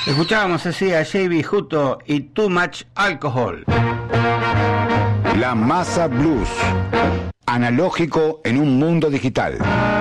Escuchábamos así a JB Hutto y Too Much Alcohol. La Masa Blues, analógico en un mundo digital.